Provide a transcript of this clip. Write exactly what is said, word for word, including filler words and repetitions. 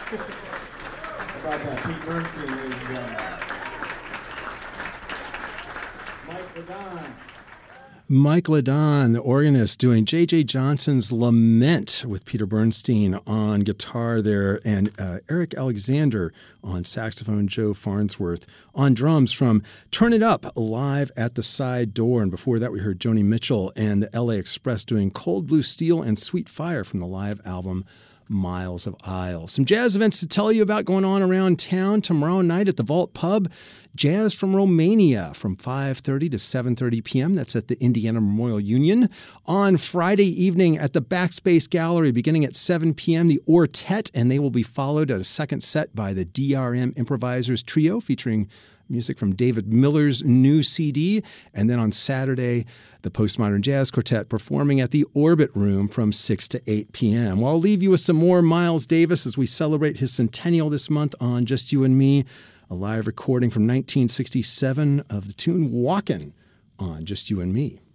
How about that? Pete Bernstein, ladies and gentlemen. Mike LeDon. Mike LeDon, the organist, doing J J Johnson's Lament with Peter Bernstein on guitar there, and uh, Eric Alexander on saxophone, Joe Farnsworth on drums from Turn It Up live at the Side Door. And before that, we heard Joni Mitchell and the L A Express doing Cold Blue Steel and Sweet Fire from the live album Miles of Isle. Some jazz events to tell you about going on around town tomorrow night at the Vault Pub. Jazz from Romania from five thirty to seven thirty p.m. That's at the Indiana Memorial Union. On Friday evening at the Backspace Gallery, beginning at seven p.m., the Ortet, and they will be followed at a second set by the D R M Improvisers Trio featuring music from David Miller's new C D. And then on Saturday, the Postmodern Jazz Quartet performing at the Orbit Room from six to eight p.m. Well, I'll leave you with some more Miles Davis as we celebrate his centennial this month on Just You and Me, a live recording from nineteen sixty-seven of the tune Walkin' on Just You and Me.